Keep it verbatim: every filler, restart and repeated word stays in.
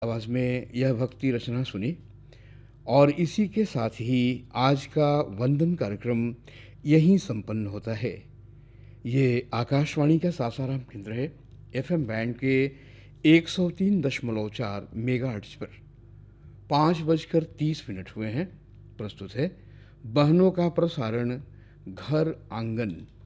आवाज़ में यह भक्ति रचना सुनी और इसी के साथ ही आज का वंदन कार्यक्रम यहीं संपन्न होता है। ये आकाशवाणी का सासाराम केंद्र है, एफएम बैंड के एक सौ तीन दशमलव चार मेगाहर्ट्ज़ पर। पाँच बजकर तीस मिनट हुए हैं। प्रस्तुत है बहनों का प्रसारण घर आंगन।